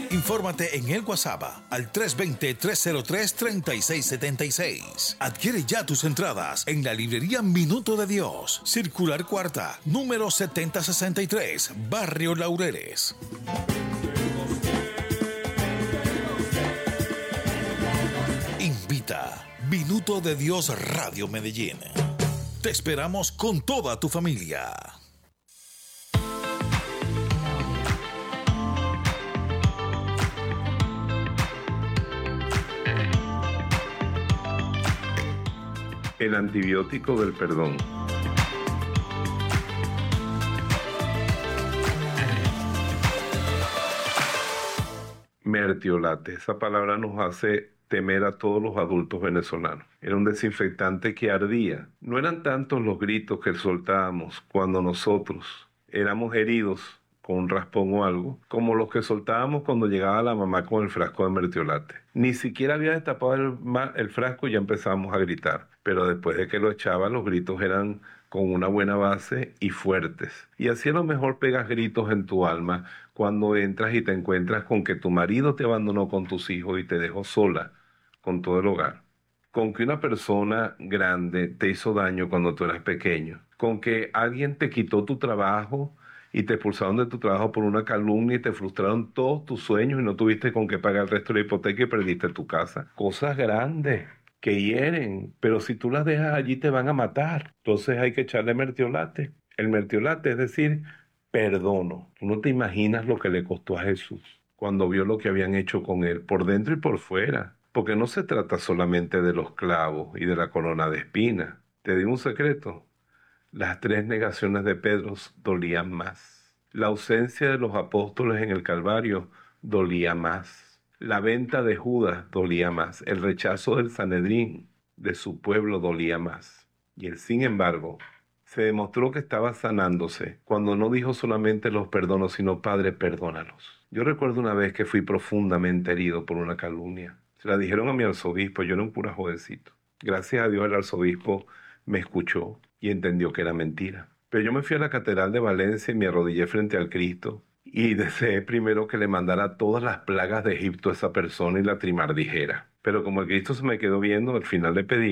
Infórmate en el WhatsApp al 320-303-3676. Adquiere ya tus entradas en la librería Minuto de Dios, Circular Cuarta, número 7063, Barrio Laureles. Invita Minuto de Dios Radio Medellín. Te esperamos con toda tu familia. El antibiótico del perdón. Mertiolate, esa palabra nos hace temer a todos los adultos venezolanos. Era un desinfectante que ardía. No eran tantos los gritos que soltábamos cuando nosotros éramos heridos con un raspón o algo, como los que soltábamos cuando llegaba la mamá con el frasco de mertiolate. Ni siquiera había destapado el frasco y ya empezábamos a gritar. Pero después de que lo echaba, los gritos eran con una buena base y fuertes. Y así a lo mejor pegas gritos en tu alma cuando entras y te encuentras con que tu marido te abandonó con tus hijos y te dejó sola con todo el hogar. Con que una persona grande te hizo daño cuando tú eras pequeño. Con que alguien te quitó tu trabajo y te expulsaron de tu trabajo por una calumnia y te frustraron todos tus sueños y no tuviste con qué pagar el resto de la hipoteca y perdiste tu casa. Cosas grandes que hieren, pero si tú las dejas allí te van a matar. Entonces hay que echarle mertiolate. El mertiolate es decir, perdono. Tú no te imaginas lo que le costó a Jesús cuando vio lo que habían hecho con él, por dentro y por fuera. Porque no se trata solamente de los clavos y de la corona de espinas. Te digo un secreto. Las 3 negaciones de Pedro dolían más. La ausencia de los apóstoles en el Calvario dolía más. La venta de Judas dolía más. El rechazo del Sanedrín, de su pueblo, dolía más. Y él, sin embargo, se demostró que estaba sanándose cuando no dijo solamente los perdono, sino Padre, perdónalos. Yo recuerdo una vez que fui profundamente herido por una calumnia. Se la dijeron a mi arzobispo, yo era un cura jovencito. Gracias a Dios el arzobispo me escuchó y entendió que era mentira. Pero yo me fui a la Catedral de Valencia y me arrodillé frente al Cristo y deseé primero que le mandara todas las plagas de Egipto a esa persona y la trimardijera. Pero como el Cristo se me quedó viendo, al final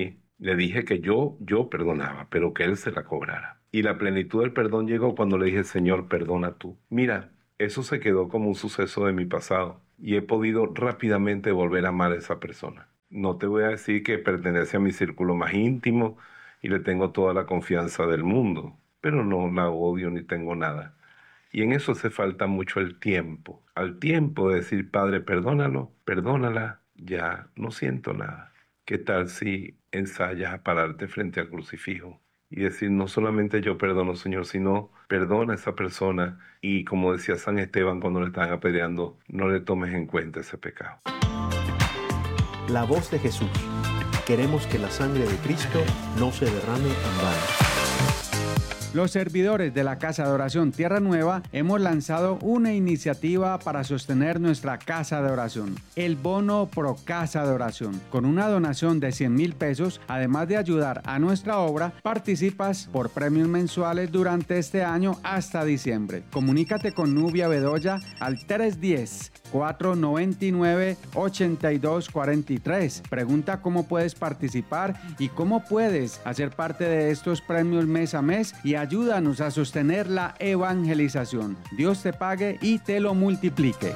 le dije que yo perdonaba, pero que Él se la cobrara. Y la plenitud del perdón llegó cuando le dije, Señor, perdona tú. Mira, eso se quedó como un suceso de mi pasado y he podido rápidamente volver a amar a esa persona. No te voy a decir que pertenece a mi círculo más íntimo y le tengo toda la confianza del mundo, pero no la odio ni tengo nada. Y en eso hace falta mucho el tiempo. Al tiempo de decir, Padre, perdónalo, perdónala, ya no siento nada. ¿Qué tal si ensayas a pararte frente al crucifijo y decir, no solamente yo perdono, Señor, sino perdona a esa persona y, como decía San Esteban cuando le estaban apedreando, no le tomes en cuenta ese pecado? La voz de Jesús. Queremos que la sangre de Cristo no se derrame en vano. Los servidores de la Casa de Oración Tierra Nueva hemos lanzado una iniciativa para sostener nuestra Casa de Oración, el Bono Pro Casa de Oración. Con una donación de 100,000 pesos, además de ayudar a nuestra obra, participas por premios mensuales durante este año hasta diciembre. Comunícate con Nubia Bedoya al 310-499-8243. Pregunta cómo puedes participar y cómo puedes hacer parte de estos premios mes a mes y ayúdanos a sostener la evangelización. Dios te pague y te lo multiplique.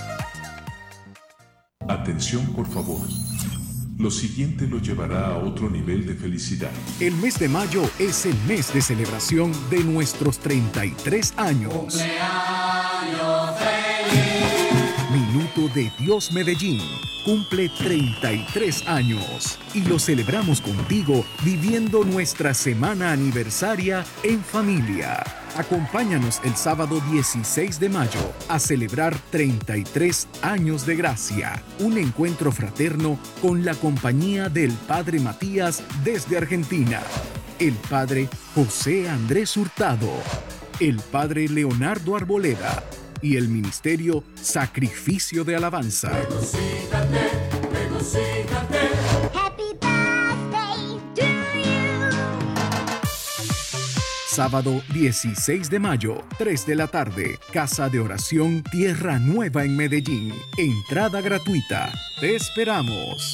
Atención, por favor. Lo siguiente lo llevará a otro nivel de felicidad. El mes de mayo es el mes de celebración de nuestros 33 años. ¡Cumpleaños feliz! Minuto de Dios Medellín cumple 33 años y lo celebramos contigo viviendo nuestra semana aniversaria en familia. Acompáñanos el sábado 16 de mayo a celebrar 33 años de gracia, un encuentro fraterno con la compañía del Padre Matías desde Argentina, el Padre José Andrés Hurtado, el Padre Leonardo Arboleda y el Ministerio Sacrificio de Alabanza. Regocíjate, regocíjate. Happy birthday to you. Sábado 16 de mayo, 3 de la tarde, Casa de Oración Tierra Nueva en Medellín. Entrada gratuita. Te esperamos.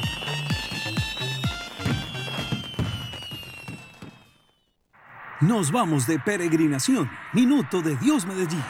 Nos vamos de peregrinación. Minuto de Dios Medellín.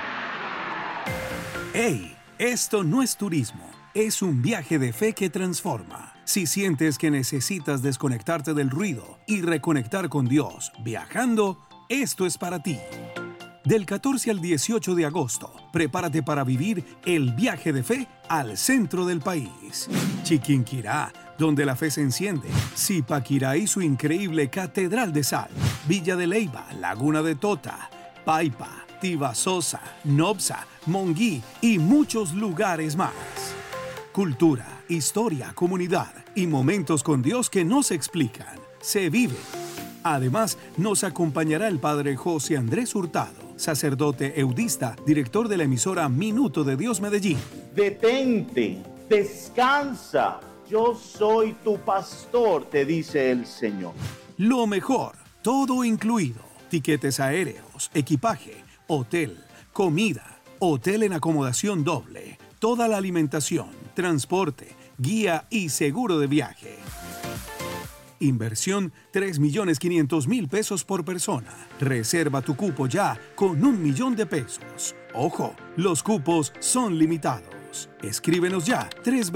¡Hey! Esto no es turismo. Es un viaje de fe que transforma. Si sientes que necesitas desconectarte del ruido y reconectar con Dios viajando, esto es para ti. Del 14 al 18 de agosto, prepárate para vivir el viaje de fe al centro del país. Chiquinquirá, donde la fe se enciende. Zipaquirá y su increíble Catedral de Sal. Villa de Leyva, Laguna de Tota, Paipa, Tibasosa, Nopsa, Monguí y muchos lugares más. Cultura, historia, comunidad y momentos con Dios que no se explican, se viven. Además, nos acompañará el padre José Andrés Hurtado, sacerdote eudista, director de la emisora Minuto de Dios Medellín. Detente, descansa, yo soy tu pastor, te dice el Señor. Lo mejor, todo incluido, tiquetes aéreos, equipaje, hotel, comida, hotel en acomodación doble, toda la alimentación, transporte, guía y seguro de viaje. Inversión 3.500.000 pesos por persona. Reserva tu cupo ya con 1 millón de pesos. Ojo, los cupos son limitados. Escríbenos ya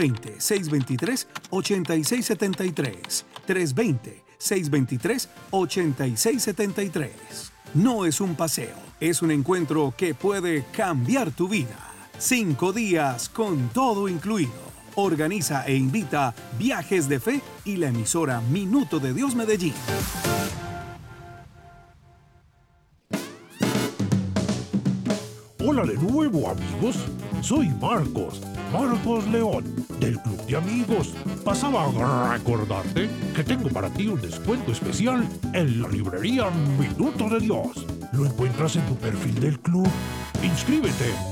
320-623-8673. 320-623-8673. No es un paseo, es un encuentro que puede cambiar tu vida. 5 días con todo incluido. Organiza e invita Viajes de Fe y la emisora Minuto de Dios Medellín. Hola de nuevo, amigos. Soy Marcos León, del Club de Amigos. Pasaba a recordarte que tengo para ti un descuento especial en la librería Minuto de Dios. Lo encuentras en tu perfil del club. Inscríbete en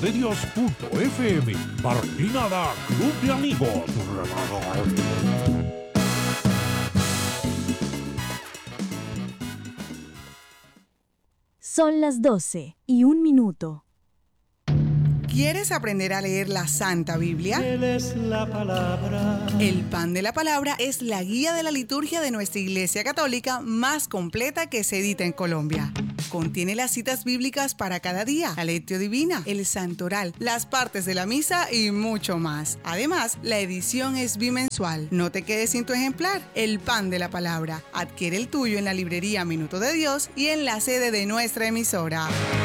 minutodedios.fm/inclinada Club de Amigos. Son las 12:01. ¿Quieres aprender a leer la Santa Biblia? Él es la palabra. El Pan de la Palabra es la guía de la liturgia de nuestra Iglesia Católica más completa que se edita en Colombia. Contiene las citas bíblicas para cada día, la lectio divina, el santoral, las partes de la misa y mucho más. Además, la edición es bimensual. No te quedes sin tu ejemplar. El Pan de la Palabra. Adquiere el tuyo en la librería Minuto de Dios y en la sede de nuestra emisora.